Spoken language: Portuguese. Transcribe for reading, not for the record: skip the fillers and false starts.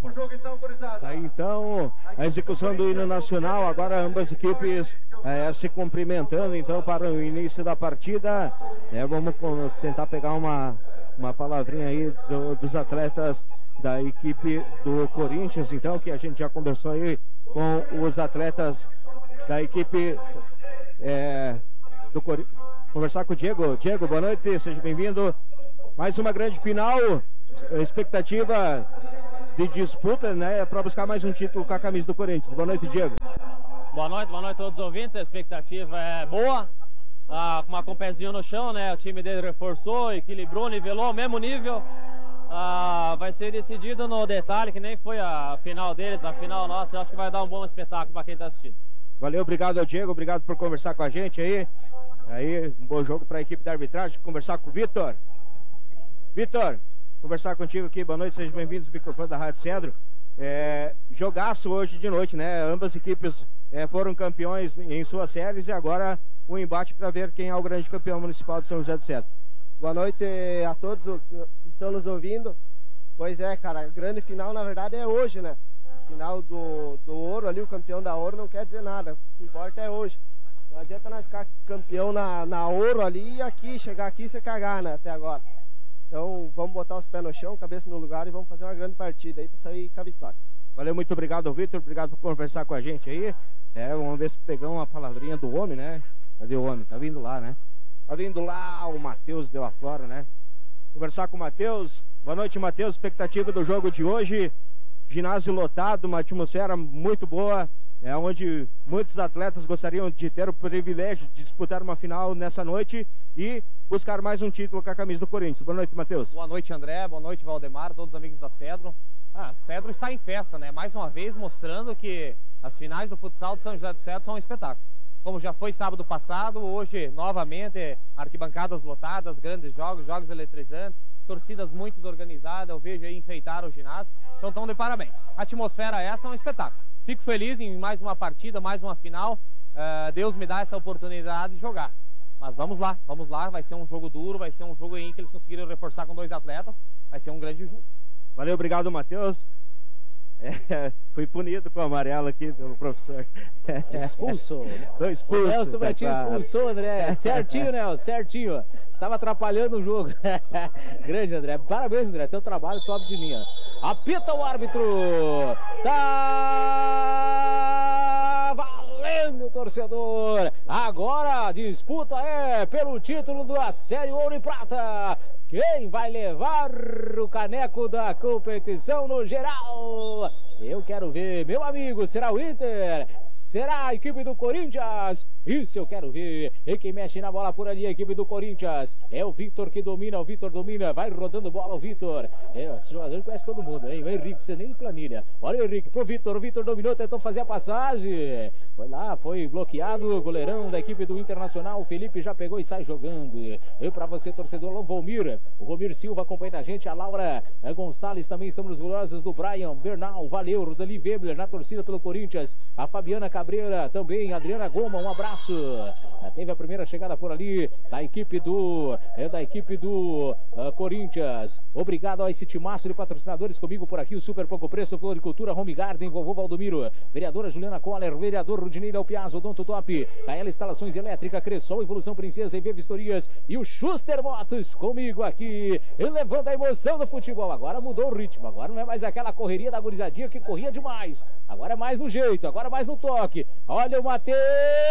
Tá, então, a execução do hino nacional, agora ambas equipes se cumprimentando, então, para o início da partida. Vamos tentar pegar uma palavrinha aí dos atletas da equipe do Corinthians, então, que a gente já conversou aí com os atletas da equipe do Corinthians. Conversar com o Diego. Diego, boa noite, seja bem-vindo. Mais uma grande final, expectativa de disputa, né, para buscar mais um título com a camisa do Corinthians. Boa noite, Diego. Boa noite a todos os ouvintes. A expectativa é boa, com um pezinho no chão, né? O time dele reforçou, equilibrou, nivelou, mesmo nível. Vai ser decidido no detalhe, que nem foi a final deles, a final nossa. Eu acho que vai dar um bom espetáculo para quem está assistindo. Valeu, obrigado ao Diego, obrigado por conversar com a gente aí. Um bom jogo para a equipe da arbitragem. Conversar com o Vitor. Vitor, conversar contigo aqui, boa noite, sejam bem-vindos ao microfone da Rádio Cedro. Jogaço hoje de noite, né? Ambas equipes foram campeões em suas séries e agora um embate para ver quem é o grande campeão municipal de São José do Cedro. Boa noite a todos que estão nos ouvindo. Pois é, cara, a grande final na verdade é hoje, né? Final do ouro ali, o campeão da ouro não quer dizer nada, o que importa é hoje. Não adianta nós ficar campeão na ouro ali e chegar aqui e se cagar, né, até agora. Então vamos botar os pés no chão, cabeça no lugar e vamos fazer uma grande partida aí para sair com a vitória. Valeu, muito obrigado, Vitor, obrigado por conversar com a gente aí. Vamos ver se pegamos uma palavrinha do homem, né? Cadê o homem? Tá vindo lá, né? Tá vindo lá o Matheus de lá fora, né? Conversar com o Matheus. Boa noite, Matheus. Expectativa do jogo de hoje. Ginásio lotado, uma atmosfera muito boa. Onde muitos atletas gostariam de ter o privilégio de disputar uma final nessa noite e buscar mais um título com a camisa do Corinthians. Boa noite, Matheus. Boa noite, André. Boa noite, Valdemar, todos os amigos da Cedro. Cedro está em festa, né? Mais uma vez mostrando que as finais do futsal de São José do Cedro são um espetáculo. Como já foi sábado passado, hoje novamente arquibancadas lotadas, grandes jogos eletrizantes, torcidas muito organizadas, eu vejo aí enfeitar o ginásio. Então estão de parabéns. A atmosfera essa é um espetáculo. Fico feliz em mais uma partida, mais uma final. Deus me dá essa oportunidade de jogar. Mas vamos lá, vai ser um jogo duro, vai ser um jogo em que eles conseguiram reforçar com 2 atletas, vai ser um grande jogo. Valeu, obrigado, Matheus. Fui punido com o amarelo aqui pelo professor. Expulso. Tô expulso. O Nelson Betinho expulsou, André. Certinho, Nelson, certinho. Estava atrapalhando o jogo. Grande, André. Parabéns, André. Teu trabalho top de linha. Apita o árbitro. Tá valendo, torcedor. Agora a disputa é pelo título da Série Ouro e Prata. Quem vai levar o caneco da competição no geral? Eu quero ver, meu amigo, será o Inter? Será a equipe do Corinthians? Isso eu quero ver. E quem mexe na bola por ali, a equipe do Corinthians. É o Vitor que domina, o Vitor domina. Vai rodando bola o Vitor. Esse jogador conhece todo mundo, hein? O Henrique, precisa nem de planilha. Olha o Henrique pro Vitor. O Vitor dominou, tentou fazer a passagem. Foi lá, foi bloqueado. O goleirão da equipe do Internacional. O Felipe já pegou e sai jogando. E pra você, torcedor, o Volmir Silva acompanha a gente. A Laura Gonçalves também. Estamos orgulhosos do Brian Bernal. Valeu, Rosali Weber na torcida pelo Corinthians. A Fabiana Cabreira também. Adriana Goma, um abraço. Teve a primeira chegada por ali da equipe do Corinthians. Obrigado a esse timaço de patrocinadores comigo por aqui. O Super Pouco Preço, Floricultura, Home Garden, Vovô Valdomiro, vereadora Juliana Coller, vereador Rudinei Del Piazzo, Odonto Top, KL Instalações Elétrica, Cressol, Evolução Princesa, EV Vistorias e o Schuster Motos comigo aqui, levando a emoção do futebol. Agora mudou o ritmo, agora não é mais aquela correria da gurizadinha que corria demais. Agora é mais no jeito, agora é mais no toque. Olha o Matheus.